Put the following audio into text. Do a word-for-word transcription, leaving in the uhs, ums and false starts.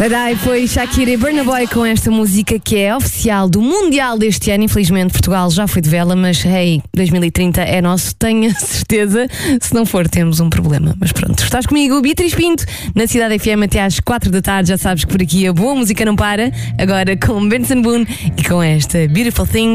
Daí foi Shakira e Burna Boy com esta música que é oficial do Mundial deste ano. Infelizmente Portugal já foi de vela, mas hey, dois mil e trinta é nosso, tenho a certeza. Se não for, temos um problema. Mas pronto, estás comigo, Beatriz Pinto, na Cidade F M até às quatro da tarde. Já sabes que por aqui a boa música não para. Agora com Benson Boone e com esta Beautiful Thing.